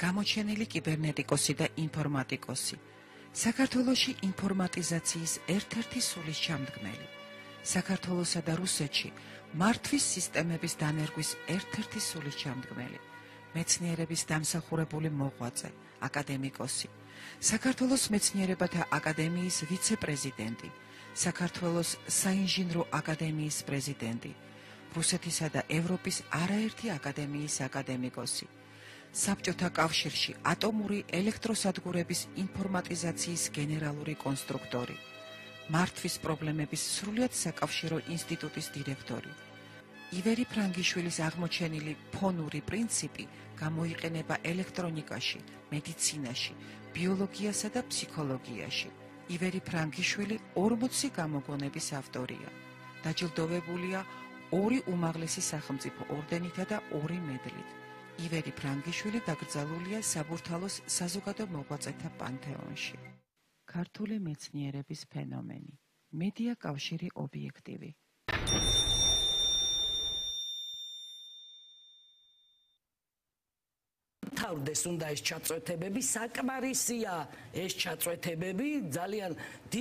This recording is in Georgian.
გამოჩენილი კიბერნეტიკოსი და ინფორმატიკოსი, საქართველოში ინფორმატიზაციის ერთ-ერთი სულის ჩამდგმელი, საქართველოსა და რუსეთში მართვის სისტემების დანერგვის ერთ-ერთი სულის ჩამდგმელი, მეცნიერების დამსახურებული მოღვაწე, აკადემიკოსი, საქართველოს მეცნიერებათა აკადემიის ვიცე-პრეზიდენტი, საქართველოს საინჟინრო აკადემიის პრეზიდენტი, რუსეთისა და ევროპის არაერთი აკადემიის აკადემიკოსი, საბჭოთა კავშირში ატომური ელექტროსადგურების ინფორმატიზაციის გენერალური კონსტრუქტორი, მართვის პრობლემების სრულიად საკავშირო ინსტიტუტის დირექტორი. ივერი ფრანგიშვილის აღმოჩენილი ფონური პრინციპი გამოიყენება ელექტრონიკაში, მედიცინაში, ბიოლოგიასა და ფსიქოლოგიაში. ივერი ფრანგიშვილი 40 გამოგონების ავტორია. დაჯილდოვებულია 2 უმაღლესი სახელმწიფო ორდენითა და 2 მედლით. ივერი ფრანგიშვილი დაკრძალულია საბურთალოს საზოგადო მოღვაწეთა პანთეონში. ქართული მეცნიერების ფენომენი. მედია კავშირი ობიექტივი. თავდეს უნდა ეს ჩაწვეთებები, საკმარისია ეს ჩაწვეთებები, ძალიან